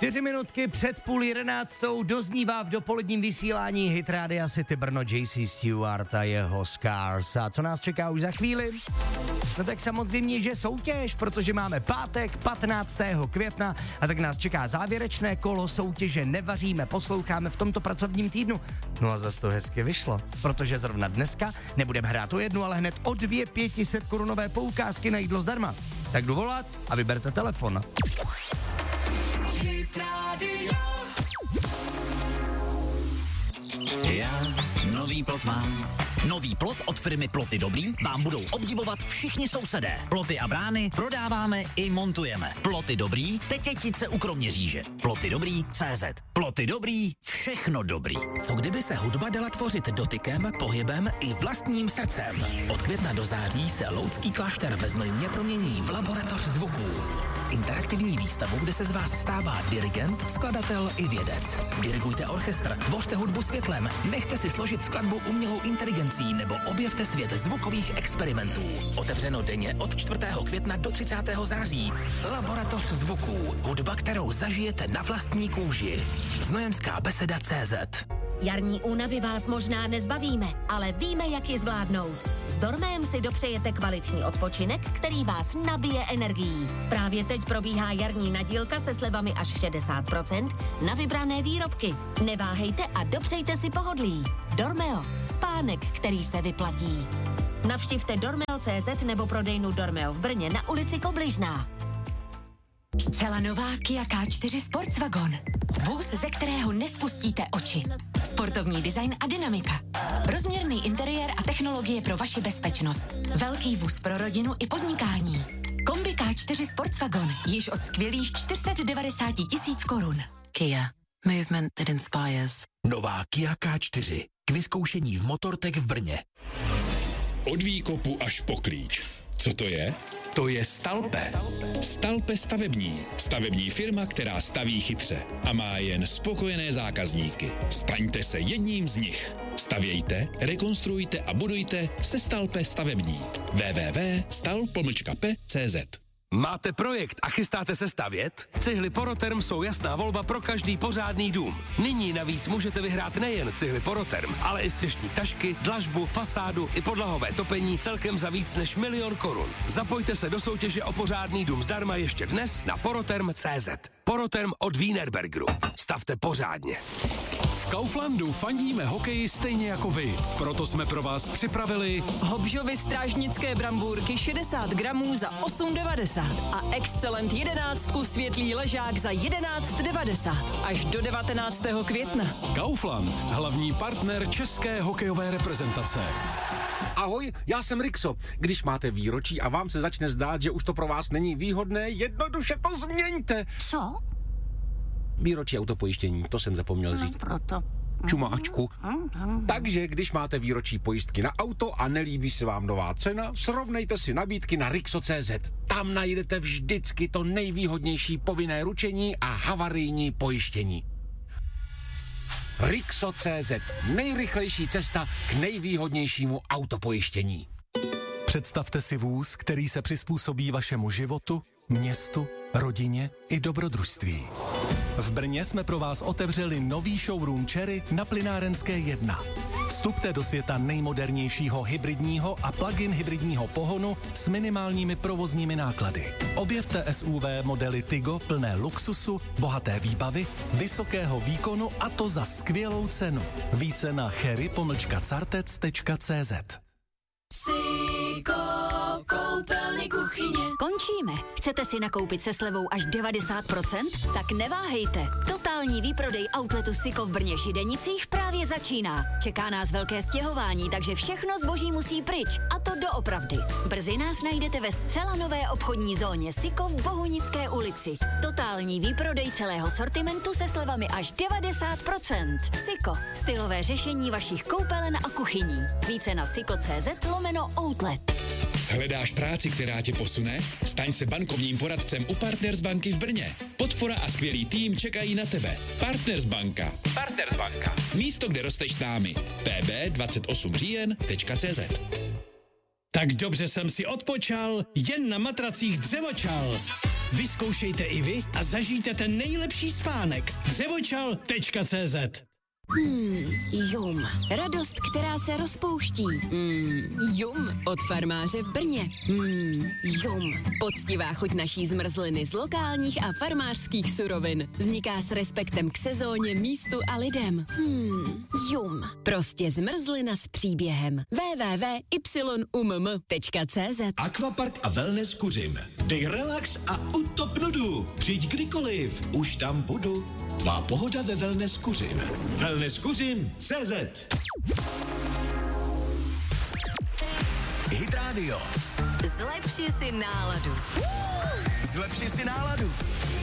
4 minutky před 10:30 doznívá v dopoledním vysílání hit Rádia City Brno JC Stewart a jeho Scars. A co nás čeká už za chvíli? No tak samozřejmě, že soutěž, protože máme pátek 15. května a tak nás čeká závěrečné kolo soutěže Nevaříme, posloucháme v tomto pracovním týdnu. No a zase to hezky vyšlo, protože zrovna dneska nebudeme hrát o jednu, ale hned o 2 500korunové poukázky na jídlo zdarma. Tak jdu volat a vyberte telefon. Já nový plot mám. Nový plot od firmy Ploty Dobrý vám budou obdivovat všichni sousedé. Ploty a brány prodáváme i montujeme. Ploty Dobrý, Tetětice u Kroměříže. Ploty Dobrý, CZ. Ploty Dobrý, všechno dobrý. Co kdyby se hudba dala tvořit dotykem, pohybem i vlastním srdcem? Od května do září se Loudský klášter ve Znojmě promění v laboratoř zvuků. Interaktivní výstavu, kde se z vás stává dirigent, skladatel i vědec. Dirigujte orchestr, tvořte hudbu světlem, nechte si složit skladbu umělou inteligencí nebo objevte svět zvukových experimentů. Otevřeno denně od 4. května do 30. září. Laboratoř zvuků. Hudba, kterou zažijete na vlastní kůži. Znojemská beseda CZ. Jarní únavy vás možná nezbavíme, ale víme, jak ji zvládnout. S Dormem si dopřejete kvalitní odpočinek, který vás nabije energií. Právě teď probíhá jarní nadílka se slevami až 60% na vybrané výrobky. Neváhejte a dopřejte si pohodlí. Dormeo. Spánek, který se vyplatí. Navštivte dormeo.cz nebo prodejnu Dormeo v Brně na ulici Kobližná. Zcela nová Kia K4 Sportswagon. Vůz, ze kterého nespustíte oči. Sportovní design a dynamika. Rozměrný interiér a technologie pro vaši bezpečnost. Velký vůz pro rodinu i podnikání. Kombi K4 Sportswagon. Již od skvělých 490 000 korun. Kia. Movement that inspires. Nová Kia K4. K vyzkoušení v Motortech v Brně. Od výkopu až po klíč. Co to je? To je Stalpe. Stalpe stavební. Stavební firma, která staví chytře a má jen spokojené zákazníky. Staňte se jedním z nich. Stavějte, rekonstruujte a budujte se Stalpe stavební. www.stal-p.cz. Máte projekt a chystáte se stavět? Cihly Poroterm jsou jasná volba pro každý pořádný dům. Nyní navíc můžete vyhrát nejen cihly Poroterm, ale i střešní tašky, dlažbu, fasádu i podlahové topení celkem za víc než 1 000 000 korun. Zapojte se do soutěže o pořádný dům zdarma ještě dnes na poroterm.cz. Poroterm od Wienerbergeru. Stavte pořádně. V Kauflandu fandíme hokeji stejně jako vy. Proto jsme pro vás připravili Hobžovy strážnické brambůrky 60 gramů za 8,90 a Excellent 11 světlý ležák za 11,90 až do 19. května. Kaufland, hlavní partner české hokejové reprezentace. Ahoj, já jsem Rixo. Když máte výročí a vám se začne zdát, že už to pro vás není výhodné, jednoduše to změňte. Co? Výročí autopojištění, to jsem zapomněl říct. Proto. Čumáčku. Takže, když máte výročí pojistky na auto a nelíbí se vám nová cena, srovnejte si nabídky na Rixo.cz. Tam najdete vždycky to nejvýhodnější povinné ručení a havarijní pojištění. Rixo.cz. Nejrychlejší cesta k nejvýhodnějšímu autopojištění. Představte si vůz, který se přizpůsobí vašemu životu, městu, rodině i dobrodružství. V Brně jsme pro vás otevřeli nový showroom Cherry na Plynárenské 1. Vstupte do světa nejmodernějšího hybridního a plug-in hybridního pohonu s minimálními provozními náklady. Objevte SUV modely Tigo plné luxusu, bohaté výbavy, vysokého výkonu a to za skvělou cenu. Více na cherry-cartec.cz. Siko, koupelny, kuchyně. Končíme. Chcete si nakoupit se slevou až 90%? Tak neváhejte. Totální výprodej outletu Siko v Brně Židenicích právě začíná. Čeká nás velké stěhování, takže všechno zboží musí pryč. A to doopravdy. Brzy nás najdete ve zcela nové obchodní zóně Siko v Bohunické ulici. Totální výprodej celého sortimentu se slevami až 90%. Siko. Stylové řešení vašich koupelen a kuchyní. Více na siko.cz/outlet. Hledáš práci, která tě posune? Staň se bankovním poradcem u Partners banky v Brně. Podpora a skvělý tým čekají na tebe. Partners banka. Partners banka. Místo, kde rosteš s námi. pb28říjen.cz. Tak dobře jsem si odpočal, jen na matracích Dřevočal. Vyzkoušejte i vy a zažijte ten nejlepší spánek. Dřevočal.cz. Jum. Radost, která se rozpouští. Jum. Od farmáře v Brně. Jum. Poctivá chuť naší zmrzliny z lokálních a farmářských surovin. Vzniká s respektem k sezóně, místu a lidem. Jum. Prostě zmrzlina s příběhem. www.yumm.cz. Aquapark a wellness Kuřim. Dej relax a utop nudu. Přijď kdykoliv, už tam budu. Tvá pohoda ve wellness Kuřim. wellnesskuřim.cz. Hit Radio. Zlepši si náladu. Zlepši si náladu.